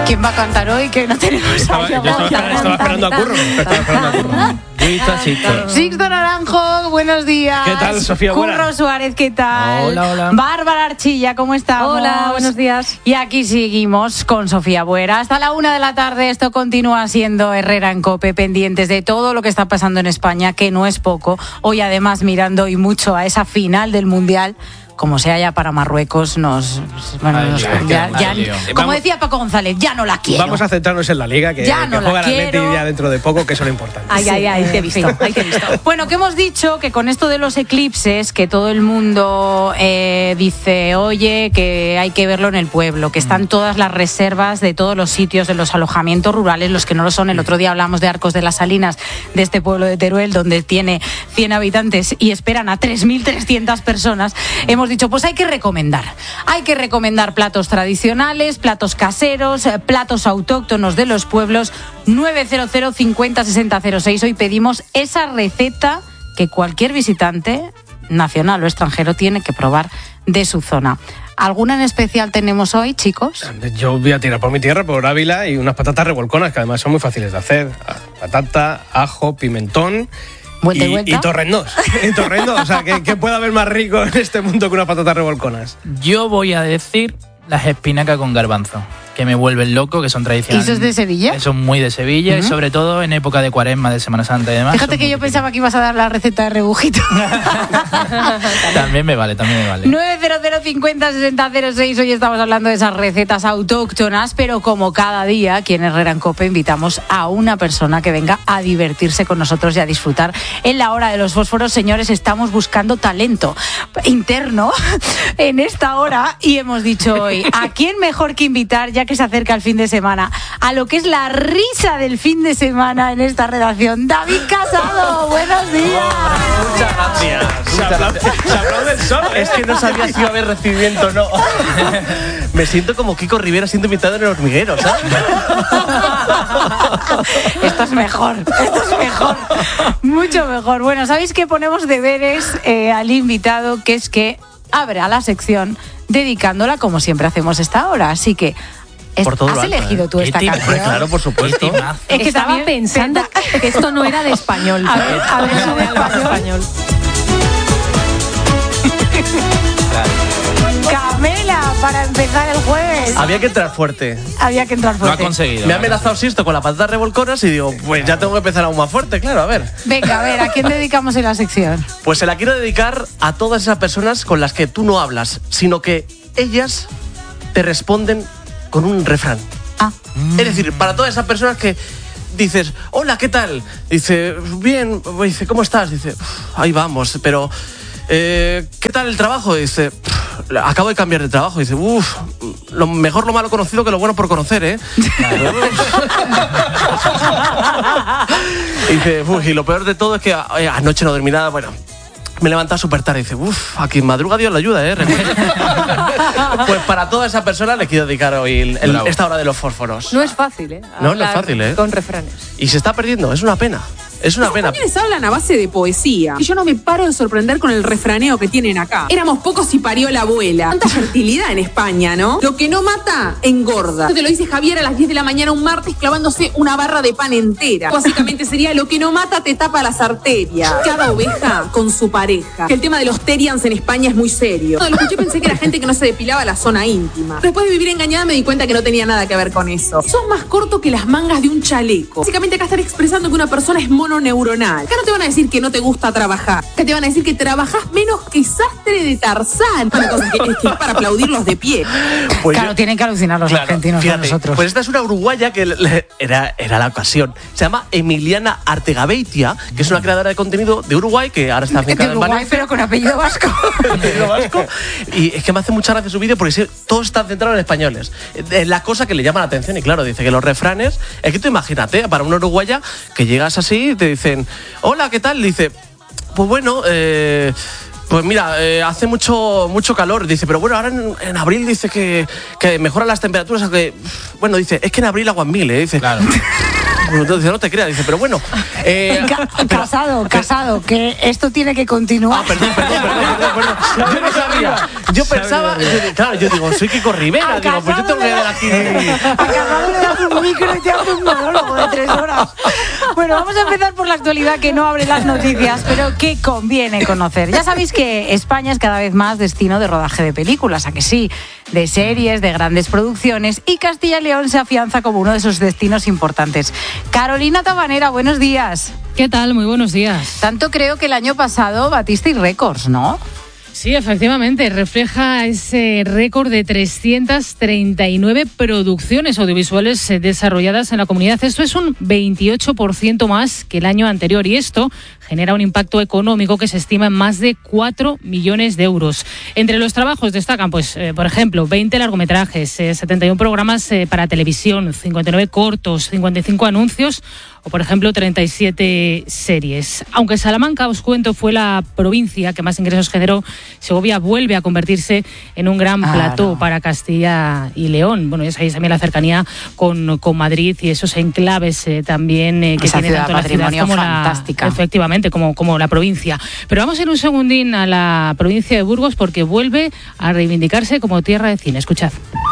¿Quién va a cantar hoy? Que no tenemos Estaba esperando a Curro. Sixto Naranjo, buenos días. ¿Qué tal, Sofía? Curro Suárez, ¿qué tal? Hola. Bárbara Archilla, ¿cómo estamos? Hola, buenos días. Y aquí seguimos con Sofía Buera. Hasta la 1 de la tarde esto continúa siendo Herrera en COPE, pendientes de todo lo que está pasando en España, que no es poco. Hoy además mirando y mucho a esa final del Mundial. Como sea ya para Marruecos, como decía Paco González, ya no la quiero. Vamos a centrarnos en la Liga, que juega el Atleti ya dentro de poco, que eso es lo importante. Ay, te he visto. Bueno, que hemos dicho que con esto de los eclipses, que todo el mundo dice, oye, que hay que verlo en el pueblo, que están todas las reservas de todos los sitios, de los alojamientos rurales, los que no lo son. El otro día hablamos de Arcos de las Salinas, de este pueblo de Teruel, donde tiene 100 habitantes y esperan a 3.300 personas. Hemos dicho, pues hay que recomendar platos tradicionales, platos caseros, platos autóctonos de los pueblos. 900 50 60 06. Hoy pedimos esa receta que cualquier visitante nacional o extranjero tiene que probar de su zona. ¿Alguna en especial tenemos hoy, chicos? Yo voy a tirar por mi tierra, por Ávila, y unas patatas revolconas que además son muy fáciles de hacer. Patata, ajo, pimentón. Vuelta y vuelta. Y torrendos. O sea, ¿qué puede haber más rico en este mundo que unas patatas revolconas? Yo voy a decir las espinacas con garbanzo, que me vuelven loco, que son tradicionales. ¿Y eso es de Sevilla? Son muy de Sevilla, y sobre todo en época de Cuaresma, de Semana Santa y demás. Fíjate que yo pensaba que ibas a dar la receta de rebujito. También me vale. 900 50 60 06. Hoy estamos hablando de esas recetas autóctonas, pero como cada día, aquí en Herrera en COPE invitamos a una persona que venga a divertirse con nosotros y a disfrutar. En la hora de los fósforos, señores, estamos buscando talento interno en esta hora y hemos dicho hoy, ¿a quién mejor que invitar, ya que se acerca el fin de semana, a lo que es la risa del fin de semana en esta redacción? David Casado, buenos días. Muchas gracias. Se aplaude el sol. Es que no sabía si iba a haber recibimiento o no. Me siento como Kiko Rivera siendo invitado en El Hormiguero, ¿sabes? Esto es mejor. Mucho mejor. Bueno, ¿sabéis que ponemos deberes al invitado? Que es que abra la sección dedicándola como siempre hacemos esta hora. Así que ¿has elegido tú esta canción? Claro, por supuesto. Es que estaba pensando que esto no era de español. A ver si de español. Camela, para empezar el jueves. Había que entrar fuerte. Lo ha conseguido. Me ha amenazado Sisto con las patatas revolconas y digo, pues ya tengo que empezar aún más fuerte, claro, a ver. Venga, a ver, ¿a quién dedicamos en la sección? Pues se la quiero dedicar a todas esas personas con las que tú no hablas, sino que ellas te responden con un refrán. Es decir, para todas esas personas que dices, hola, ¿qué tal? Dice, bien. Dice, ¿cómo estás? Dice, ahí vamos, pero ¿qué tal el trabajo? Dice, acabo de cambiar de trabajo. Dice, lo mejor lo malo conocido que lo bueno por conocer, ¿eh? Dice, y lo peor de todo es que anoche no dormí nada, bueno. Me levantaba súper tarde y dice, a quien madruga Dios le ayuda, ¿eh? Pues para toda esa persona le quiero dedicar hoy esta hora de los fósforos. No es fácil, ¿eh? No es fácil, ¿eh? Con refranes. Y se está perdiendo, es una pena. Es una pena. Los españoles hablan a base de poesía. Y yo no me paro de sorprender con el refraneo que tienen acá. Éramos pocos y parió la abuela. Tanta fertilidad en España, ¿no? Lo que no mata, engorda. Esto te lo dice Javier a las 10 de la mañana un martes clavándose una barra de pan entera. Básicamente sería lo que no mata te tapa las arterias. Cada oveja con su pareja. Que el tema de los terians en España es muy serio. Cuando lo escuché pensé que era gente que no se depilaba la zona íntima. Después de vivir engañada me di cuenta que no tenía nada que ver con eso. Sos más corto que las mangas de un chaleco. Básicamente acá están expresando que una persona es mononeuronal. Acá no te van a decir que no te gusta trabajar. Acá te van a decir que trabajás menos que sastre de Tarzán. Una cosa que es para aplaudirlos de pie. Pues claro, tienen que alucinar los argentinos con nosotros. Pues esta es una uruguaya que era la ocasión. Se llama Emiliana Artegabeitia, que es una creadora de contenido de Uruguay, que ahora está afincada en Valencia. Pero con apellido vasco. Y es que me hace mucha gracia su vídeo porque todos están centrados en españoles. Es la cosa que le llama la atención. Y claro, dice que los refranes, es que tú imagínate, para una uruguaya que llegas así y te dicen, hola, ¿qué tal? Dice, pues bueno, pues mira, hace mucho calor. Dice, pero bueno, ahora en abril dice que mejoran las temperaturas. Que, bueno, dice, es que en abril aguas mil, dice. Claro. Dice, no te creas, dice, pero bueno. Casado, que esto tiene que continuar. Perdón. Yo no sabía. Yo pensaba, claro, yo digo, soy Kiko Rivera. Digo, pues yo tengo que dar aquí. A Casado le das un micro y te hace un monólogo de 3 horas. Bueno, vamos a empezar por la actualidad, que no abre las noticias, pero que conviene conocer. Ya sabéis que España es cada vez más destino de rodaje de películas, ¿a que sí? De series, de grandes producciones, y Castilla y León se afianza como uno de esos destinos importantes. Carolina Tabanera, buenos días. ¿Qué tal? Muy buenos días. Tanto creo que el año pasado batisteis récords, ¿no? Sí, efectivamente, refleja ese récord de 339 producciones audiovisuales desarrolladas en la comunidad. Esto es un 28% más que el año anterior, y esto genera un impacto económico que se estima en más de 4 millones de euros. Entre los trabajos destacan, por ejemplo, 20 largometrajes, 71 programas para televisión, 59 cortos, 55 anuncios o, por ejemplo, 37 series. Aunque Salamanca, os cuento, fue la provincia que más ingresos generó, Segovia vuelve a convertirse en un gran plató para Castilla y León. Bueno, ya sabéis también la cercanía con Madrid y esos enclaves también que tiene tanto la ciudad como fantástica. Efectivamente, como la provincia. Pero vamos a ir un segundín a la provincia de Burgos, porque vuelve a reivindicarse como tierra de cine. Escuchad.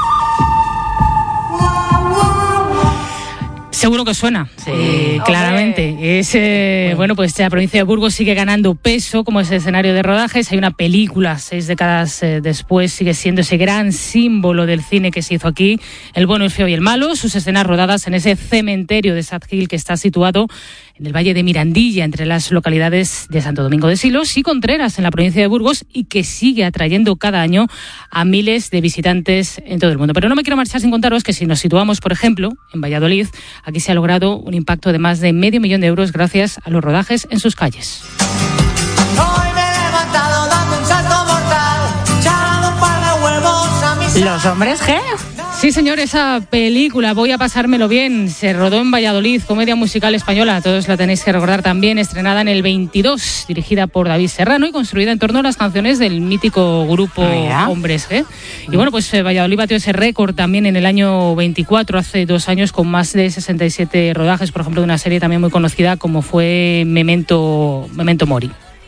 Seguro que suena, sí, claramente. Bueno, pues la provincia de Burgos sigue ganando peso como ese escenario de rodajes. Hay una película, 6 décadas después, sigue siendo ese gran símbolo del cine que se hizo aquí, El bueno, el feo y el malo. Sus escenas rodadas en ese cementerio de Sad Hill, que está situado en el Valle de Mirandilla, entre las localidades de Santo Domingo de Silos y Contreras, en la provincia de Burgos, y que sigue atrayendo cada año a miles de visitantes en todo el mundo. Pero no me quiero marchar sin contaros que si nos situamos, por ejemplo, en Valladolid, aquí se ha logrado un impacto de más de 500.000 euros gracias a los rodajes en sus calles. Hoy me he levantado dando un salto mortal, echando un par de huevos a mis... ¿Los hombres G? Sí, señor, esa película, Voy a pasármelo bien, se rodó en Valladolid, comedia musical española, todos la tenéis que recordar también, estrenada en el 22, dirigida por David Serrano y construida en torno a las canciones del mítico grupo Hombres G. Y bueno, pues Valladolid batió ese récord también en el año 24, hace 2 años, con más de 67 rodajes, por ejemplo, de una serie también muy conocida como fue Memento Mori.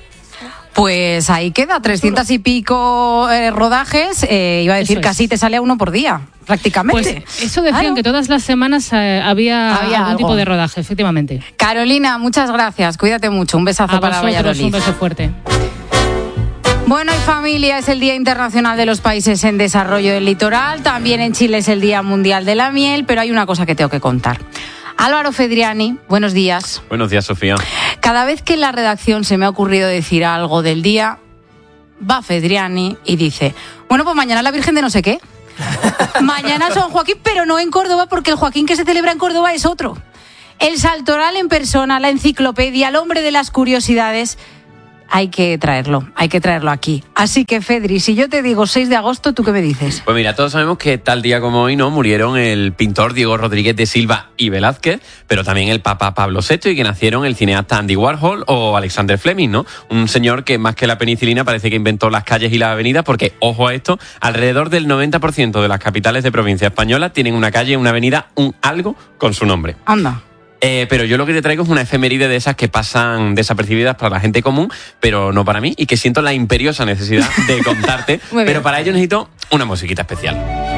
Pues ahí queda, 300 y pico rodajes, iba a decir casi te sale a uno por día, prácticamente. Pues eso decían, que todas las semanas había algún tipo de rodaje, efectivamente. Carolina, muchas gracias, cuídate mucho, un besazo para Valladolid. Un beso fuerte. Bueno, y familia, es el Día Internacional de los Países en Desarrollo del Litoral, también en Chile es el Día Mundial de la Miel, pero hay una cosa que tengo que contar. Álvaro Fedriani, buenos días. Buenos días, Sofía. Cada vez que en la redacción se me ha ocurrido decir algo del día, va Fedriani y dice, bueno, pues mañana la Virgen de no sé qué. Mañana San Joaquín, pero no en Córdoba, porque el Joaquín que se celebra en Córdoba es otro. El Saltoral en persona, la enciclopedia, el hombre de las curiosidades... Hay que traerlo aquí. Así que, Fedri, si yo te digo 6 de agosto, ¿tú qué me dices? Pues mira, todos sabemos que tal día como hoy, ¿no?, murieron el pintor Diego Rodríguez de Silva y Velázquez, pero también el Papa Pablo VI, y que nacieron el cineasta Andy Warhol o Alexander Fleming, ¿no? Un señor que más que la penicilina parece que inventó las calles y las avenidas, porque, ojo a esto, alrededor del 90% de las capitales de provincia española tienen una calle, una avenida, un algo con su nombre. Anda. Pero yo lo que te traigo es una efeméride de esas que pasan desapercibidas para la gente común, pero no para mí, y que siento la imperiosa necesidad de contarte. Pero para ello necesito una musiquita especial.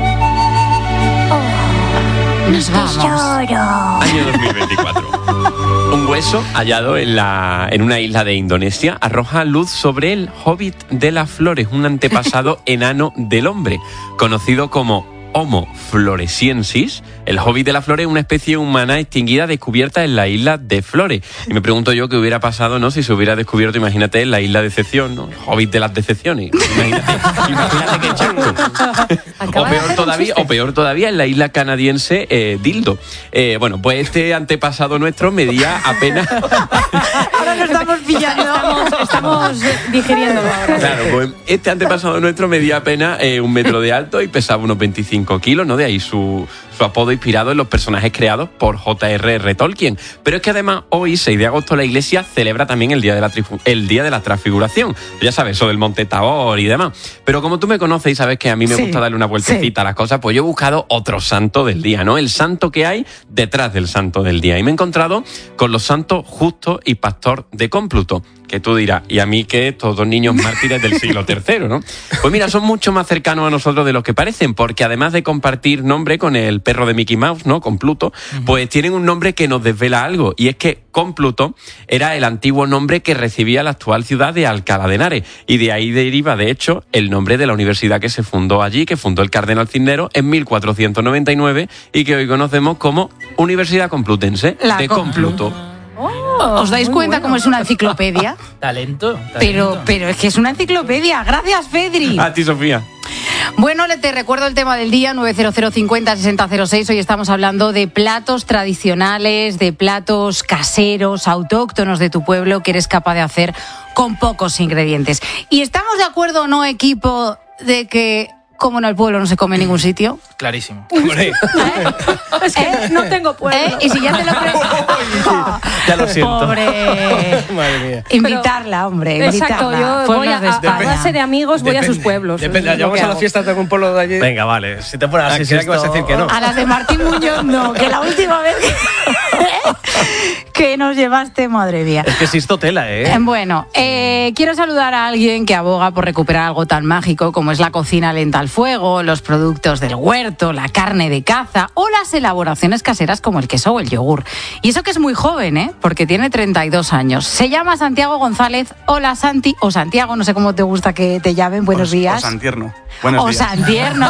Nos vamos. Año 2024. Un hueso hallado en una isla de Indonesia arroja luz sobre el Hobbit de las Flores, un antepasado enano del hombre, conocido como Homo floresiensis. El Hobbit de las Flores es una especie humana extinguida descubierta en la isla de Flores. Y me pregunto yo qué hubiera pasado, ¿no?, si se hubiera descubierto, imagínate, en la isla de Decepción, ¿no? El Hobbit de las Decepciones. Imagínate qué chango. O peor todavía, en la isla canadiense Dildo. Bueno, pues este antepasado nuestro medía apenas... Ahora nos estamos pillando. Estamos digiriendo ahora. Claro, pues este antepasado nuestro medía apenas 1 metro de alto y pesaba unos 25 kilos, ¿no? De ahí su su apodo inspirado en los personajes creados por J.R.R. Tolkien. Pero es que además hoy, 6 de agosto, la Iglesia celebra también el Día de la Transfiguración. Ya sabes, eso del Monte Tabor y demás. Pero como tú me conoces y sabes que a mí me gusta darle una vueltecita a las cosas, pues yo he buscado otro santo del día, ¿no? El santo que hay detrás del santo del día. Y me he encontrado con los santos Justo y Pastor de Cómpluto, que tú dirás, y a mí que estos dos niños mártires del siglo III, ¿no? Pues mira, son mucho más cercanos a nosotros de lo que parecen, porque además de compartir nombre con el perro de Mickey Mouse, ¿no? Con Pluto, pues tienen un nombre que nos desvela algo, y es que Cómpluto era el antiguo nombre que recibía la actual ciudad de Alcalá de Henares, y de ahí deriva, de hecho, el nombre de la universidad que se fundó allí, que fundó el cardenal Cisneros en 1499, y que hoy conocemos como Universidad Complutense de Cómpluto. ¿Os dais cuenta cómo es una enciclopedia? Talento. Pero es que es una enciclopedia. Gracias, Fedri. A ti, Sofía. Bueno, te recuerdo el tema del día, 900 50 60 06. Hoy estamos hablando de platos tradicionales, de platos caseros, autóctonos de tu pueblo que eres capaz de hacer con pocos ingredientes. ¿Y estamos de acuerdo o no, equipo, de que como en el pueblo no se come en ningún sitio? Clarísimo. Es que no tengo pueblo. Y si ya te lo Ya lo siento. Pobre. Madre mía. Invitarla, hombre. Exacto, invitarla. yo voy Pueblos de a España. base de amigos, voy a sus pueblos. Depende, Es lo ¿llevamos que a las hago. fiestas de algún pueblo de allí? Venga, vale. Si te pones así, Creía que vas a decir que no. A las de Martín Muñoz no, que la última vez que nos llevaste, madre mía. Es que Sisto tela, ¿eh? Bueno, quiero saludar a alguien que aboga por recuperar algo tan mágico como es la cocina lenta al fuego, los productos del huerto, la carne de caza o las elaboraciones caseras como el queso o el yogur. Y eso que es muy joven, ¿eh? Porque tiene 32 años. Se llama Santiago González. Hola, Santi, o Santiago, no sé cómo te gusta que te llamen. Buenos días. O Santierno. Buenos O días. Santierno.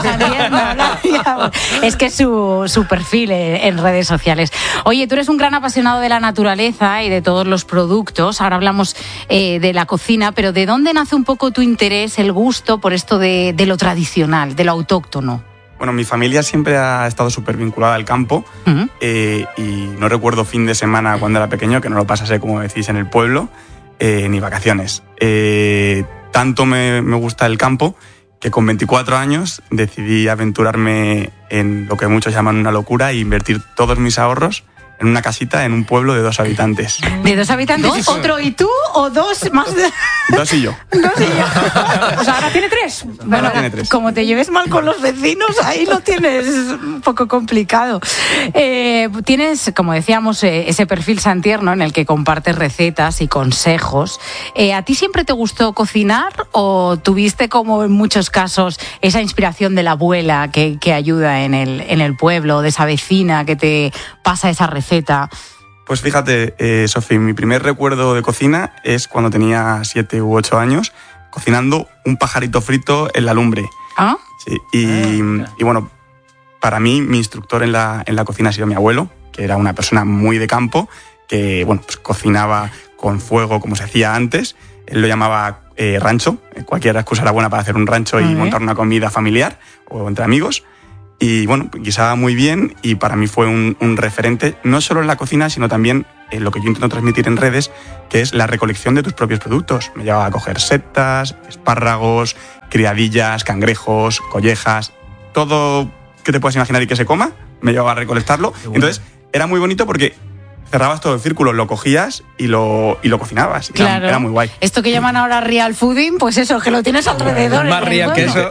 Es que es su perfil en redes sociales. Oye, tú eres un gran apasionado de la naturaleza y de todos los productos. Ahora hablamos de la cocina, pero ¿de dónde nace un poco tu interés, el gusto por esto de lo tradicional, de lo autóctono? Bueno, mi familia siempre ha estado súper vinculada al campo y no recuerdo fin de semana cuando era pequeño que no lo pasase, como decís, en el pueblo, ni vacaciones. Tanto me gusta el campo que con 24 años decidí aventurarme en lo que muchos llaman una locura e invertir todos mis ahorros en una casita en un pueblo de 2 habitantes. ¿De 2 habitantes? ¿Otro y tú o 2 más? 2 y yo. 2 y yo. O sea, ahora tiene 3. Bueno, tiene 3. como te lleves mal con los vecinos, ahí lo tienes un poco complicado. Tienes, como decíamos, ese perfil Santierno en el que compartes recetas y consejos. ¿A ti siempre te gustó cocinar o tuviste, como en muchos casos, esa inspiración de la abuela que ayuda en el pueblo, de esa vecina que te pasa esa receta? Pues fíjate, Sofi, mi primer recuerdo de cocina es cuando tenía 7 u 8 años, cocinando un pajarito frito en la lumbre. ¿Ah? Sí, y bueno, para mí, mi instructor en la cocina ha sido mi abuelo, que era una persona muy de campo, que bueno, pues cocinaba con fuego como se hacía antes. Él lo llamaba rancho. Cualquier excusa era buena para hacer un rancho y montar una comida familiar o entre amigos. Y bueno, guisaba muy bien y para mí fue un referente, no solo en la cocina, sino también en lo que yo intento transmitir en redes, que es la recolección de tus propios productos. Me llevaba a coger setas, espárragos, criadillas, cangrejos, collejas, todo que te puedas imaginar y que se coma, me llevaba a recolectarlo. Entonces, era muy bonito porque cerrabas todo el círculo, lo cogías y lo cocinabas. Claro. Era muy guay. Esto que llaman ahora real fooding, pues eso, que lo tienes alrededor. Más real que eso.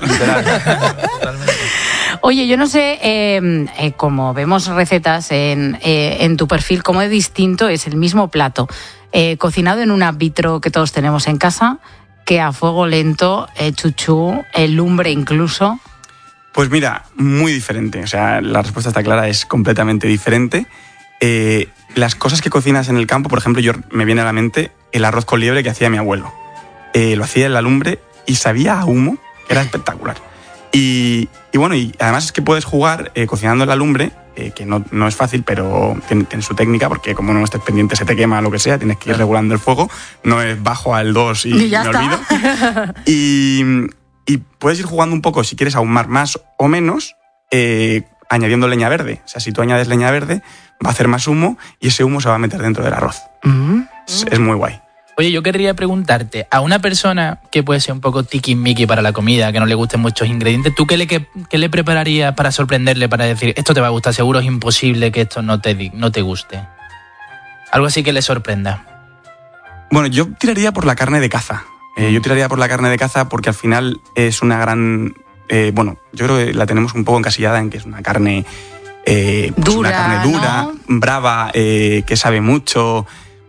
Oye, yo no sé, como vemos recetas en tu perfil, cómo de distinto es el mismo plato cocinado en un ámbito que todos tenemos en casa, que a fuego lento, chuchú, lumbre incluso. Pues mira, muy diferente. O sea, la respuesta está clara, es completamente diferente. Las cosas que cocinas en el campo, por ejemplo, me viene a la mente el arroz con liebre que hacía mi abuelo. Lo hacía en la lumbre y sabía a humo, era espectacular. Y bueno, y además es que puedes jugar cocinando en la lumbre, que no es fácil, pero tiene su técnica, porque como no estés pendiente se te quema lo que sea, tienes que ir regulando el fuego, no es bajo al 2 y ya me está. olvido. Y puedes ir jugando un poco, si quieres ahumar más o menos, añadiendo leña verde. O sea, si tú añades leña verde, va a hacer más humo y ese humo se va a meter dentro del arroz. Es muy guay. Oye, yo querría preguntarte, a una persona que puede ser un poco tiquismiqui para la comida, que no le gusten muchos ingredientes, ¿tú qué le prepararías para sorprenderle, para decir, esto te va a gustar, seguro es imposible que esto no te guste? Algo así que le sorprenda. Bueno, yo tiraría por la carne de caza. Yo tiraría por la carne de caza porque al final es una gran... yo creo que la tenemos un poco encasillada en que es una carne... dura, una carne dura, ¿no? brava, que sabe mucho,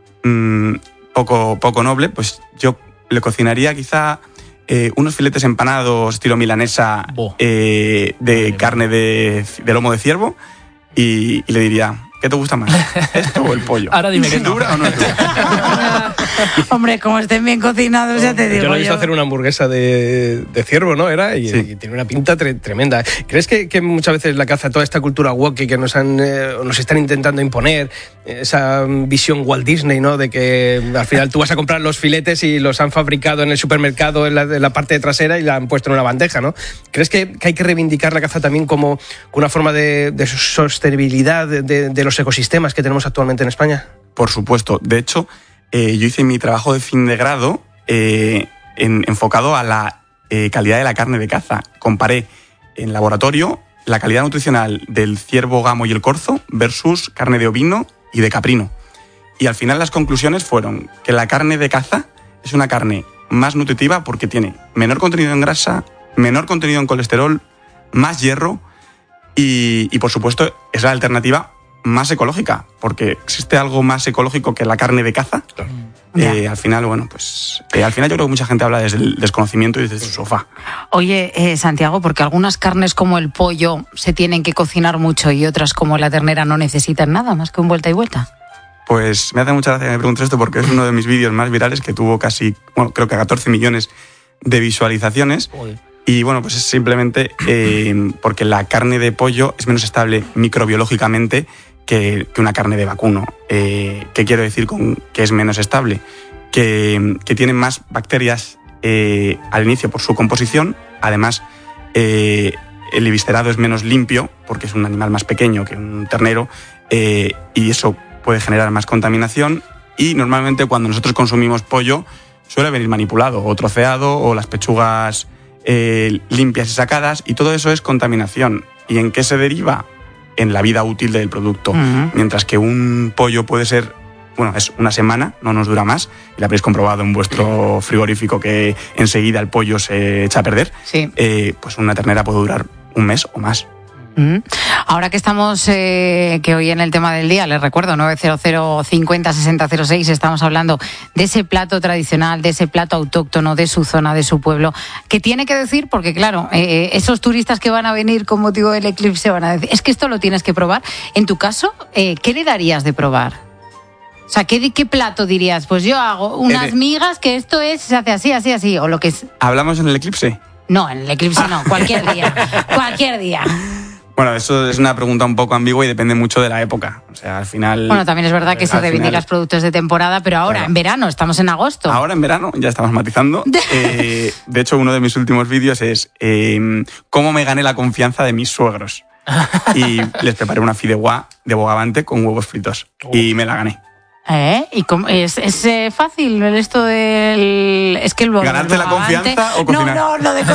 poco noble. Pues yo le cocinaría quizá unos filetes empanados estilo milanesa de carne de lomo de ciervo y le diría... ¿Qué te gusta más? ¿Esto o el pollo? Ahora dime que ¿Es dura o no es dura? Hombre, como estén bien cocinados, ya te digo. Yo lo he visto hacer una hamburguesa de ciervo, ¿no? Y tiene una pinta tremenda. ¿Crees que muchas veces la caza, toda esta cultura woke que nos están intentando imponer, esa visión Walt Disney, ¿no? De que al final tú vas a comprar los filetes y los han fabricado en el supermercado en la parte trasera y la han puesto en una bandeja, ¿no? ¿Crees que hay que reivindicar la caza también como una forma de sostenibilidad de los ecosistemas que tenemos actualmente en España? Por supuesto. De hecho, yo hice mi trabajo de fin de grado enfocado a la calidad de la carne de caza. Comparé en laboratorio la calidad nutricional del ciervo, gamo y el corzo versus carne de ovino y de caprino. Y al final las conclusiones fueron que la carne de caza es una carne más nutritiva porque tiene menor contenido en grasa, menor contenido en colesterol, más hierro y por supuesto es la alternativa más ecológica, porque existe algo más ecológico que la carne de caza. Al final, al final yo creo que mucha gente habla desde el desconocimiento y desde su sofá. Oye, Santiago, porque algunas carnes como el pollo se tienen que cocinar mucho y otras como la ternera no necesitan nada más que un vuelta y vuelta. Pues me hace mucha gracia que me preguntes esto porque es uno de mis vídeos más virales que tuvo casi, creo que 14 millones de visualizaciones. Joder. Y pues es simplemente porque la carne de pollo es menos estable microbiológicamente que una carne de vacuno. ¿Qué quiero decir con que es menos estable? Que tiene más bacterias al inicio por su composición. Además, el eviscerado es menos limpio porque es un animal más pequeño que un ternero y eso puede generar más contaminación. Y normalmente cuando nosotros consumimos pollo suele venir manipulado o troceado o las pechugas limpias y sacadas y todo eso es contaminación. ¿Y en qué se deriva? En la vida útil del producto. Mientras que un pollo puede ser, es una semana, no nos dura más, y lo habréis comprobado en vuestro frigorífico que enseguida el pollo se echa a perder, sí. Pues una ternera puede durar un mes o más. Ahora que estamos, que hoy en el tema del día, les recuerdo, 900 50 60 06, estamos hablando de ese plato tradicional, de ese plato autóctono, de su zona, de su pueblo, que tiene que decir, porque claro, esos turistas que van a venir con motivo del eclipse van a decir, es que esto lo tienes que probar. En tu caso, ¿qué le darías de probar? O sea, ¿qué plato dirías? Pues yo hago unas migas que esto se hace así, o lo que es... ¿Hablamos en el eclipse? No, en el eclipse no, cualquier día, cualquier día. Bueno, eso es una pregunta un poco ambigua y depende mucho de la época. O sea, al final... Bueno, también es verdad que se reivindican los productos de temporada, pero ahora, claro, en verano, estamos en agosto. Ahora en verano, ya estamos matizando. De hecho, uno de mis últimos vídeos es cómo me gané la confianza de mis suegros. Y les preparé una fideuá de bogavante con huevos fritos. Y me la gané. ¿Y cómo, es fácil esto del... Es que el ¿ganarte la confianza o cocinar? No, lo de